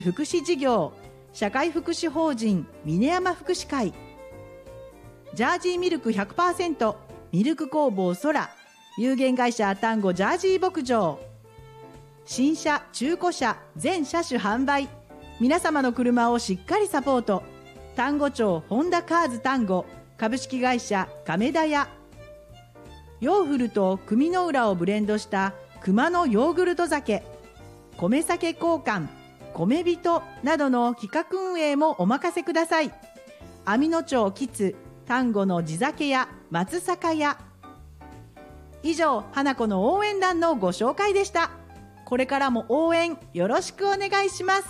福祉事業社会福祉法人峰山福祉会、ジャージーミルク 100% ミルク工房空有限会社丹後ジャージー牧場、新車中古車全車種販売、皆様の車をしっかりサポート、丹後町ホンダカーズ丹後株式会社亀田屋、ヨーフルと組の浦をブレンドした熊のヨーグルト酒、米酒交換米人などの企画運営もお任せください。網野町キツ丹後の地酒屋松坂屋。以上、花子の応援団のご紹介でした。これからも応援よろしくお願いします。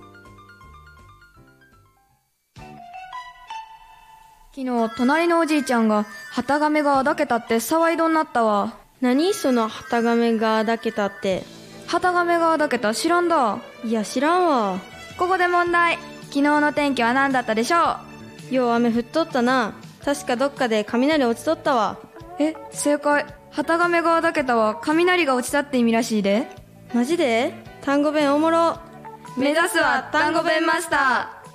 昨日隣のおじいちゃんが旗亀がだけたって騒いどになったわ。 何その旗亀がだけたって。 旗亀がだけた知らんだ。 いや知らんわ。 ここで問題。昨日の天気は何だったでしょう。 よう雨降っとったな。確かどっかで雷落ちとったわ。 正解。旗亀がだけたは雷が落ちたって意味らしいで。 マジで？単語弁おもろ。 目指すは単語弁マスター。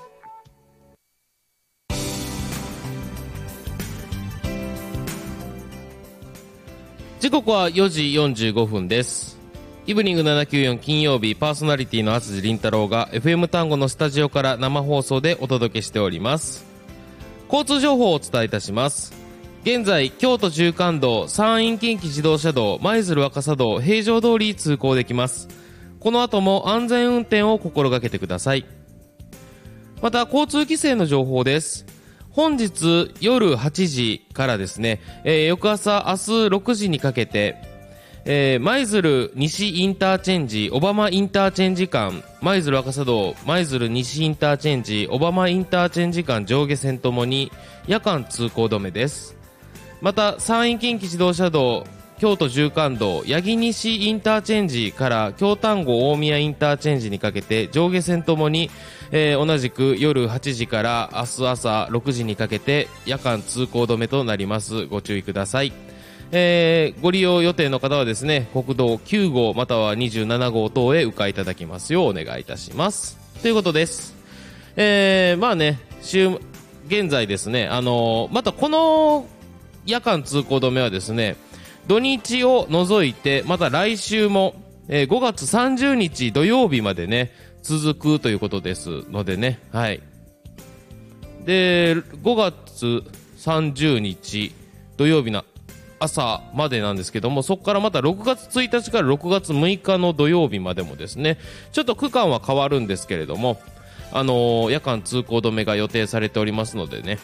時刻は4時45分です。イブニング794金曜日、パーソナリティの厚地凛太郎が FM 単語のスタジオから生放送でお届けしております。交通情報をお伝えいたします。現在、京都縦貫道、山陰近畿自動車道、舞鶴若狭道、平常通り通行できます。この後も安全運転を心がけてください。また、交通規制の情報です。本日夜8時からですね、翌朝明日6時にかけて、舞鶴西インターチェンジ、小浜インターチェンジ間、舞鶴若狭道、舞鶴西インターチェンジ、小浜インターチェンジ間上下線ともに夜間通行止めです。また、山陰近畿自動車道、京都縦貫道、八木西インターチェンジから京丹後大宮インターチェンジにかけて上下線ともに、同じく夜8時から明日朝6時にかけて夜間通行止めとなります。ご注意ください。ご利用予定の方はですね、国道9号または27号等へ迂回いただきますようお願いいたします。ということです。まあね、現在ですね、またこの夜間通行止めはですね、土日を除いてまた来週も、5月30日土曜日までね続くということですのでね、はい。で、5月30日土曜日の朝までなんですけども、そこからまた6月1日から6月6日の土曜日までもですね、ちょっと区間は変わるんですけれども、夜間通行止めが予定されておりますのでね、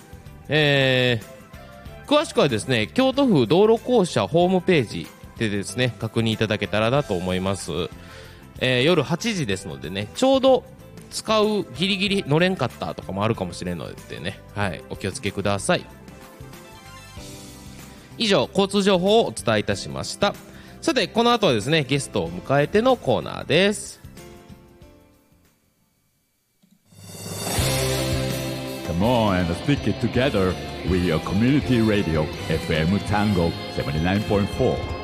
詳しくはですね、京都府道路公社ホームページでですね、確認いただけたらなと思います。夜8時ですのでね、ちょうど使うギリギリ乗れんかったとかもあるかもしれんのでね、はい、お気をつけください。以上、交通情報をお伝えいたしました。さて、この後はですね、ゲストを迎えてのコーナーです。 Come on and stick it together with your community radio FM Tango 79.4